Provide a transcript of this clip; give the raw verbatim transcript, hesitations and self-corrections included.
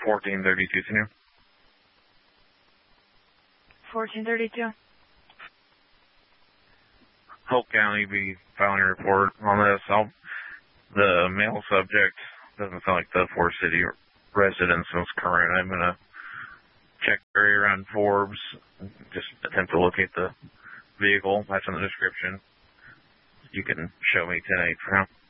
fourteen thirty-two, senior. fourteen thirty-two. Hope County be filing a report on this. I'll, the male subject doesn't sound like the Forest City residence is current. I'm going to check the area around Forbes, just attempt to locate the vehicle. That's in the description. You can show me ten eight for now.